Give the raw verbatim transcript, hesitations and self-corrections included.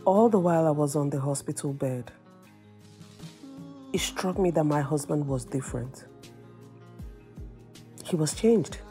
All the while I was on the hospital bed, it struck me that my husband was different. He was changed.